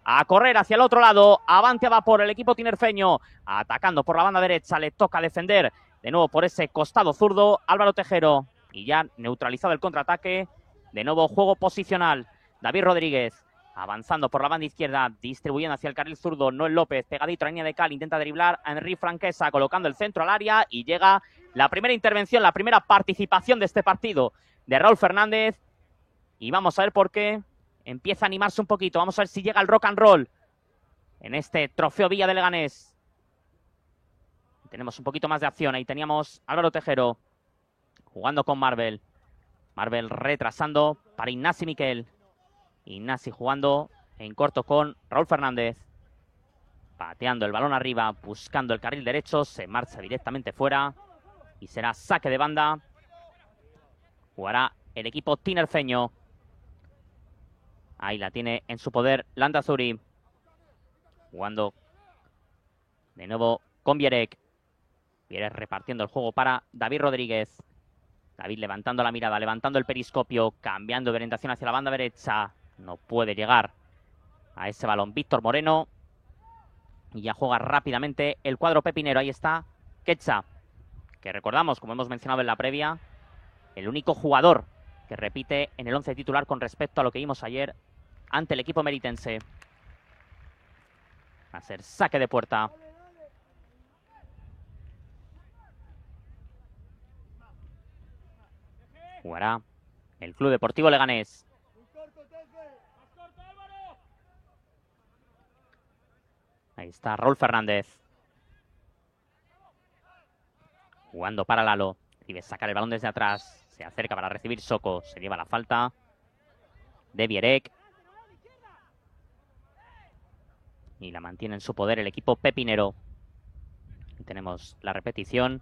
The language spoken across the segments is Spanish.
a correr hacia el otro lado. Avante a vapor el equipo tinerfeño, atacando por la banda derecha. Le toca defender de nuevo por ese costado zurdo Álvaro Tejero. Y ya neutralizado el contraataque. De nuevo juego posicional. David Rodríguez avanzando por la banda izquierda, distribuyendo hacia el carril zurdo. Noel López, pegadito a la línea de cal, intenta driblar a Henry Franquesa, colocando el centro al área. Y llega la primera intervención, la primera participación de este partido de Raúl Fernández. Y vamos a ver por qué empieza a animarse un poquito. Vamos a ver si llega el rock and roll en este trofeo Villa de Leganés. Tenemos un poquito más de acción. Ahí teníamos Álvaro Tejero jugando con Marvel. Marvel retrasando para Ignasi Miquel. Ignasi jugando en corto con Raúl Fernández. Pateando el balón arriba, buscando el carril derecho. Se marcha directamente fuera. Y será saque de banda. Jugará el equipo tinerfeño. Ahí la tiene en su poder Landazuri. Jugando de nuevo con Vierek. Vierek repartiendo el juego para David Rodríguez. David levantando la mirada, levantando el periscopio, cambiando de orientación hacia la banda derecha. No puede llegar a ese balón Víctor Moreno. Y ya juega rápidamente el cuadro pepinero. Ahí está Quetxa, que recordamos, como hemos mencionado en la previa, el único jugador que repite en el 11 titular con respecto a lo que vimos ayer ante el equipo meritense. Va a ser saque de puerta. Jugará el Club Deportivo Leganés. Ahí está Raúl Fernández. Jugando para Lalo. Debe sacar el balón desde atrás. Se acerca para recibir Soko. Se lleva la falta de Vierek. Y la mantiene en su poder el equipo pepinero. Y tenemos la repetición.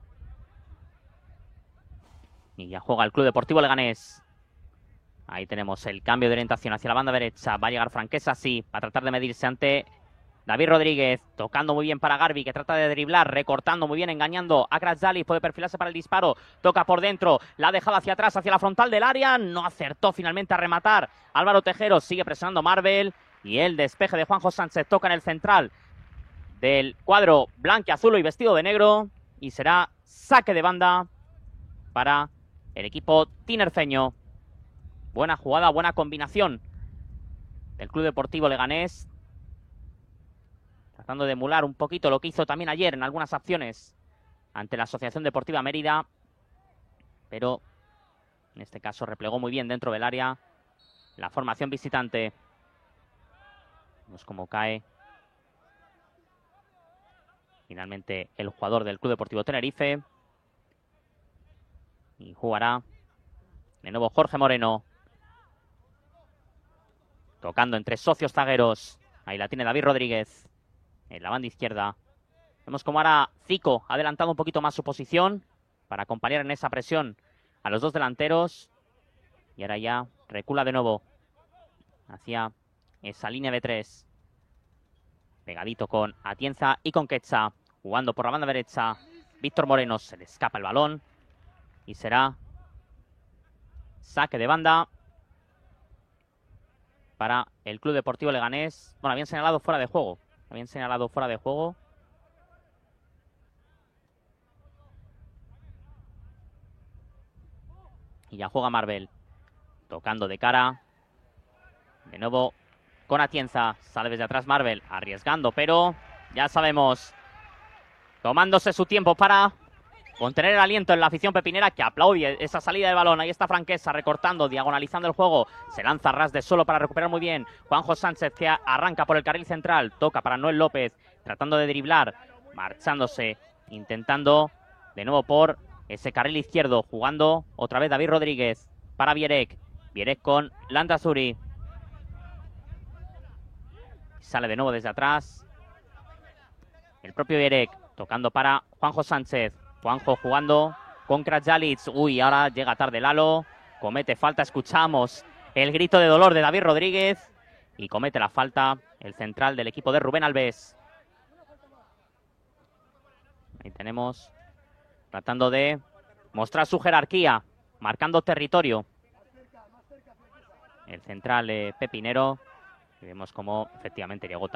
Y ya juega el Club Deportivo Leganés. Ahí tenemos el cambio de orientación hacia la banda derecha. Va a llegar Franquesa, sí, para tratar de medirse ante David Rodríguez. Tocando muy bien para Garbi, que trata de driblar, recortando muy bien, engañando a Krasjali. Puede perfilarse para el disparo. Toca por dentro. La ha dejado hacia atrás, hacia la frontal del área. No acertó finalmente a rematar. Álvaro Tejero sigue presionando Marvel. Y el despeje de Juanjo Sánchez toca en el central del cuadro blanquiazul y vestido de negro. Y será saque de banda para el equipo tinerfeño. Buena jugada, buena combinación del Club Deportivo Leganés. Tratando de emular un poquito lo que hizo también ayer en algunas acciones ante la Asociación Deportiva Mérida. Pero en este caso replegó muy bien dentro del área la formación visitante. Vemos cómo cae finalmente el jugador del Club Deportivo Tenerife. Y jugará de nuevo Jorge Moreno. Tocando entre socios zagueros. Ahí la tiene David Rodríguez en la banda izquierda. Vemos cómo ahora Zico ha adelantado un poquito más su posición para acompañar en esa presión a los dos delanteros. Y ahora ya recula de nuevo hacia esa línea de tres. Pegadito con Atienza y con Quetxa. Jugando por la banda derecha. Víctor Moreno, se le escapa el balón. Y será saque de banda para el Club Deportivo Leganés. Bueno, habían señalado fuera de juego. Y ya juega Marvel. Tocando de cara. De nuevo con Atienza. Sale desde atrás Marvel. Arriesgando, pero ya sabemos. Tomándose su tiempo para contener el aliento en la afición pepinera, que aplaude esa salida de balón. Ahí está Franquesa recortando, diagonalizando el juego. Se lanza a ras de suelo para recuperar muy bien Juanjo Sánchez, que arranca por el carril central. Toca para Noel López, tratando de driblar, marchándose, intentando de nuevo por ese carril izquierdo. Jugando otra vez David Rodríguez para Vierek. Vierek con Landazuri. Sale de nuevo desde atrás el propio Vierek, tocando para Juanjo Sánchez. Juanjo jugando con Krasjalic. Uy, ahora llega tarde Lalo. Comete falta. Escuchamos el grito de dolor de David Rodríguez. Y comete la falta el central del equipo de Rubén Alves. Ahí tenemos tratando de mostrar su jerarquía, marcando territorio el central pepinero. Y vemos cómo efectivamente llegó